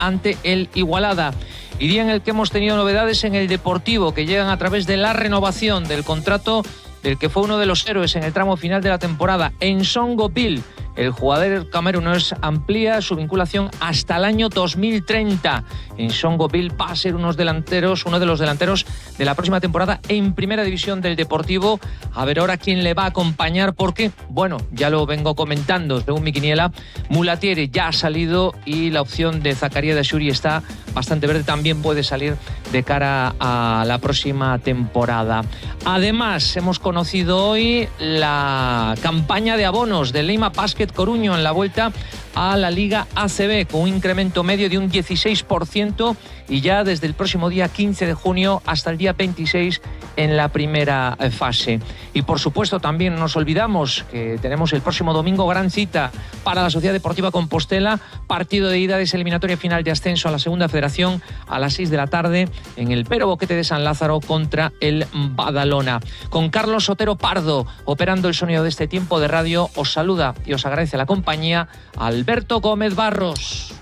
ante el Igualada. Y día en el que hemos tenido novedades en el Deportivo, que llegan a través de la renovación del contrato del que fue uno de los héroes en el tramo final de la temporada, N'Song Gopil. El jugador camerunés amplía su vinculación hasta el año 2030. N'Song Gopil va a ser uno de los delanteros de la próxima temporada en Primera División del Deportivo. A ver ahora quién le va a acompañar, porque, bueno, ya lo vengo comentando, según mi quiniela, Mulatieri ya ha salido y la opción de Zakaria Dashuri está bastante verde, también puede salir de cara a la próxima temporada. Además, hemos conocido hoy la campaña de abonos del Leima Basket Coruño en la vuelta a la Liga ACB, con un incremento medio de un 16%, y ya desde el próximo día 15 de junio hasta el día 26 en la primera fase. Y por supuesto también nos olvidamos que tenemos el próximo domingo gran cita para la Sociedad Deportiva Compostela, partido de ida de esa eliminatoria final de ascenso a la Segunda Federación a las 6 de la tarde en el Pero Boquete de San Lázaro contra el Badalona. Con Carlos Otero Pardo operando el sonido de este tiempo de radio, os saluda y os agradece la compañía Alberto Gómez Barros.